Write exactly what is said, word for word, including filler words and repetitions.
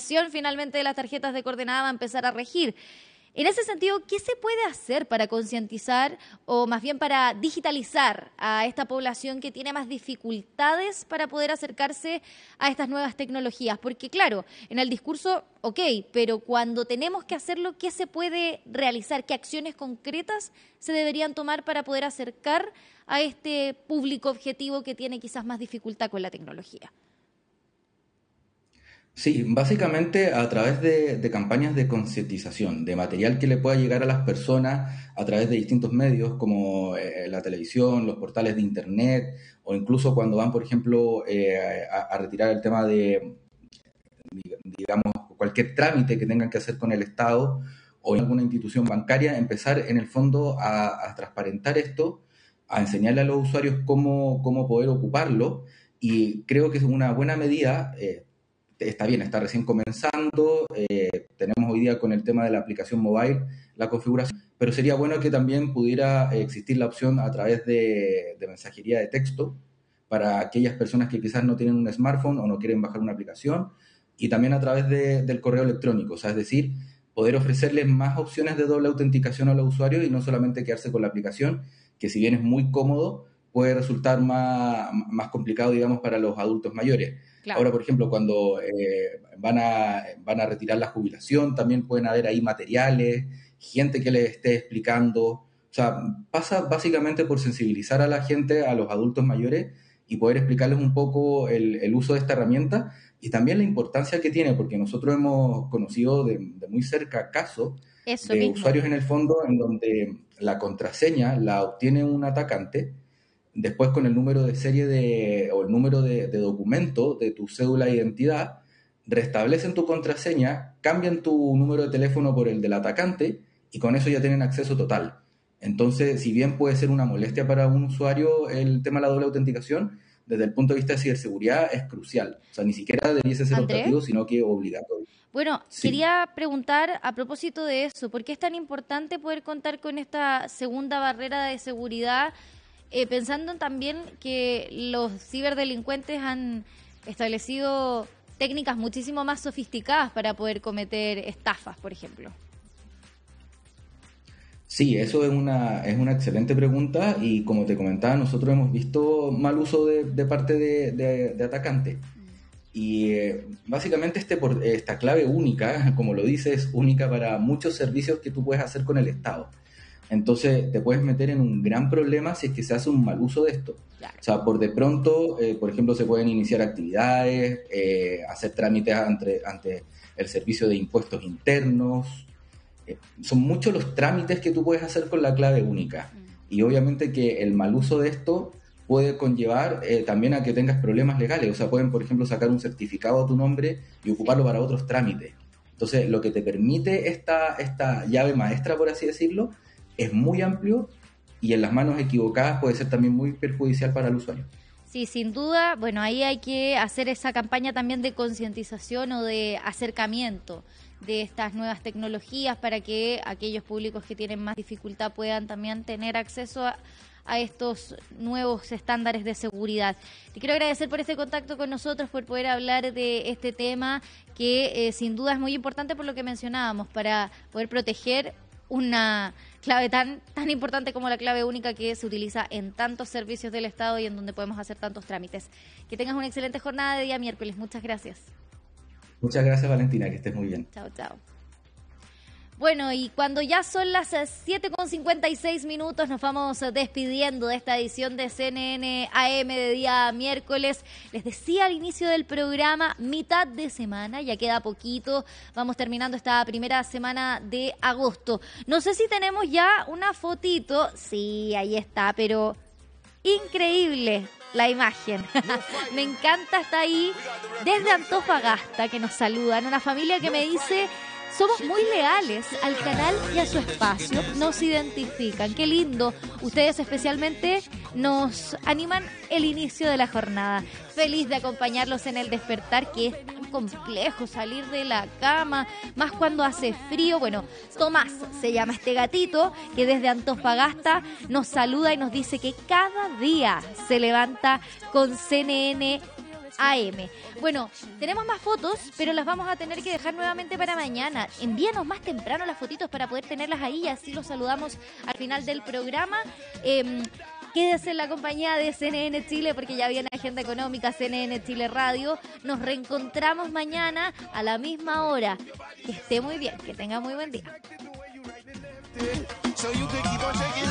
emisión finalmente de las tarjetas de coordenada va a empezar a regir. En ese sentido, ¿qué se puede hacer para concientizar o más bien para digitalizar a esta población que tiene más dificultades para poder acercarse a estas nuevas tecnologías? Porque claro, en el discurso, ok, pero cuando tenemos que hacerlo, ¿qué se puede realizar? ¿Qué acciones concretas se deberían tomar para poder acercar a este público objetivo que tiene quizás más dificultad con la tecnología? Sí, básicamente a través de, de campañas de concientización, de material que le pueda llegar a las personas a través de distintos medios como eh, la televisión, los portales de internet, o incluso cuando van, por ejemplo, eh, a, a retirar el tema de, digamos, cualquier trámite que tengan que hacer con el Estado o en alguna institución bancaria, empezar en el fondo a, a transparentar esto, a enseñarle a los usuarios cómo, cómo poder ocuparlo, y creo que es una buena medida. Eh, Está bien, está recién comenzando, eh, tenemos hoy día con el tema de la aplicación mobile la configuración, pero sería bueno que también pudiera existir la opción a través de, de mensajería de texto para aquellas personas que quizás no tienen un smartphone o no quieren bajar una aplicación, y también a través de, del correo electrónico, o sea, es decir, poder ofrecerles más opciones de doble autenticación a los usuarios y no solamente quedarse con la aplicación, que si bien es muy cómodo, puede resultar más, más complicado, digamos, para los adultos mayores. Claro. Ahora, por ejemplo, cuando eh, van, a, van a retirar la jubilación, también pueden haber ahí materiales, gente que les esté explicando. O sea, pasa básicamente por sensibilizar a la gente, a los adultos mayores, y poder explicarles un poco el, el uso de esta herramienta y también la importancia que tiene, porque nosotros hemos conocido de, de muy cerca casos Eso de mismo. usuarios en el fondo en donde la contraseña la obtiene un atacante. Después, con el número de serie de, o el número de, de documento de tu cédula de identidad, restablecen tu contraseña, cambian tu número de teléfono por el del atacante y con eso ya tienen acceso total. Entonces, si bien puede ser una molestia para un usuario el tema de la doble autenticación, desde el punto de vista de ciberseguridad es crucial. O sea, ni siquiera debiese ser ¿Andrés? optativo, sino que obligatorio. Bueno, sí. Quería preguntar a propósito de eso, ¿por qué es tan importante poder contar con esta segunda barrera de seguridad? Eh, pensando también que los ciberdelincuentes han establecido técnicas muchísimo más sofisticadas para poder cometer estafas, por ejemplo. Sí, eso es una, es una excelente pregunta, y como te comentaba, nosotros hemos visto mal uso de, de parte de, de, de atacantes. Y eh, básicamente este por, esta clave única, como lo dices, es única para muchos servicios que tú puedes hacer con el Estado. Entonces te puedes meter en un gran problema si es que se hace un mal uso de esto. Claro. O sea, por de pronto, eh, por ejemplo, se pueden iniciar actividades, eh, hacer trámites ante, ante el servicio de impuestos internos. Eh, son muchos los trámites que tú puedes hacer con la clave única. Mm. Y obviamente que el mal uso de esto puede conllevar eh, también a que tengas problemas legales. O sea, pueden, por ejemplo, sacar un certificado a tu nombre y ocuparlo para otros trámites. Entonces, lo que te permite esta, esta llave maestra, por así decirlo, es muy amplio, y en las manos equivocadas puede ser también muy perjudicial para el usuario. Sí, sin duda. Bueno, ahí hay que hacer esa campaña también de concientización o de acercamiento de estas nuevas tecnologías para que aquellos públicos que tienen más dificultad puedan también tener acceso a, a estos nuevos estándares de seguridad. Te quiero agradecer por este contacto con nosotros, por poder hablar de este tema que eh, sin duda es muy importante por lo que mencionábamos, para poder proteger una clave tan tan importante como la clave única que se utiliza en tantos servicios del Estado y en donde podemos hacer tantos trámites. Que tengas una excelente jornada de día miércoles. Muchas gracias. Muchas gracias, Valentina, que estés muy bien. Chao, chao. Bueno, y cuando ya son las siete con cincuenta y seis minutos, nos vamos despidiendo de esta edición de C N N A M de día miércoles. Les decía al inicio del programa, mitad de semana, ya queda poquito. Vamos terminando esta primera semana de agosto. No sé si tenemos ya una fotito. Sí, ahí está, pero increíble la imagen. Me encanta, está ahí desde Antofagasta, que nos saludan. Una familia que me dice: somos muy leales al canal y a su espacio, nos identifican. Qué lindo. Ustedes especialmente nos animan el inicio de la jornada. Feliz de acompañarlos en el despertar, que es tan complejo salir de la cama, más cuando hace frío. Bueno, Tomás se llama este gatito, que desde Antofagasta nos saluda y nos dice que cada día se levanta con C N N A M. Bueno, tenemos más fotos, pero las vamos a tener que dejar nuevamente para mañana. Envíanos más temprano las fotitos para poder tenerlas ahí y así los saludamos al final del programa. Eh, Quédese en la compañía de C N N Chile porque ya viene Agenda Económica, C N N Chile Radio. Nos reencontramos mañana a la misma hora. Que esté muy bien, que tenga muy buen día.